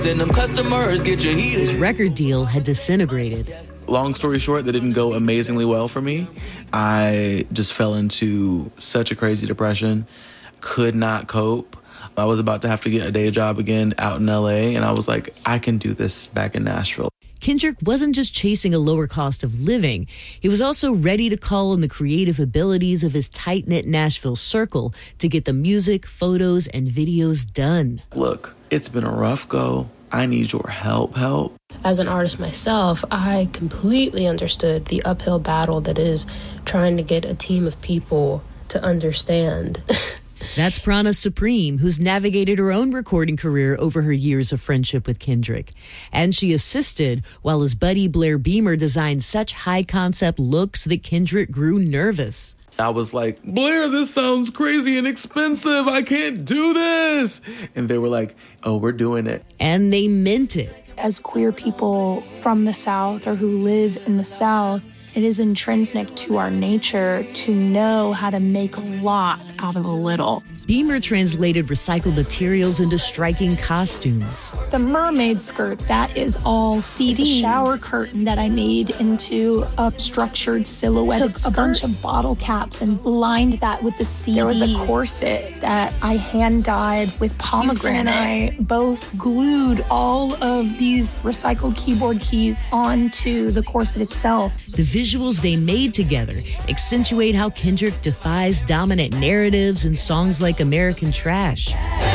And them customers get your heat. His record deal had disintegrated. Long story short, that didn't go amazingly well for me. I just fell into such a crazy depression, could not cope. I was about to have to get a day job again out in LA, and I was like, I can do this back in Nashville. Kendrick wasn't just chasing a lower cost of living. He was also ready to call on the creative abilities of his tight-knit Nashville circle to get the music, photos, and videos done. Look, it's been a rough go. I need your help. As an artist myself, I completely understood the uphill battle that is trying to get a team of people to understand. That's Prana Supreme, who's navigated her own recording career over her years of friendship with Kendrick. And she assisted while his buddy Blair Beamer designed such high-concept looks that Kendrick grew nervous. I was like, Blair, this sounds crazy and expensive. I can't do this. And they were like, oh, we're doing it. And they meant it. As queer people from the South or who live in the South, it is intrinsic to our nature to know how to make a lot out of a little. Beamer translated recycled materials into striking costumes. The mermaid skirt, that is all CDs. The shower curtain that I made into a structured silhouette. Took a bunch of bottle caps and lined that with the CDs. There was a corset that I hand-dyed with pomegranate. Houston and I both glued all of these recycled keyboard keys onto the corset itself. The visuals they made together accentuate how Kendrick defies dominant narratives in songs like American Trash.